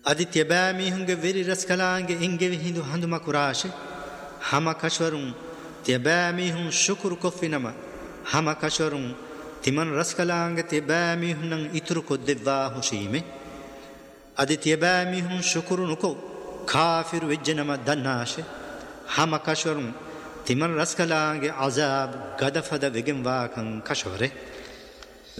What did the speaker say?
අදිත්‍ය බෑමීහුන්ගේ වෙරි රස්කලාන්ගේ ඉංගෙවි හිඳු හඳුම කුරාශේ හම කෂවරුන් තියබෑමීහුන් ශුකුරු කොෆිනම හම කෂවරුන් තිමන් රස්කලාන්ගේ තියබෑමීහුන්නන් ඉතුරු කොද්දෙව්වා හුෂීමේ අදි තියබෑමීහුන් ශුකුරු නුකෝ කාෆිරු වෙජ්ජනම දන්නාශේ හම කෂවරුන් තිමන් රස්කලාන්ගේ අසාබ් ගදෆද වෙගෙන් වාකන් කෂවරේ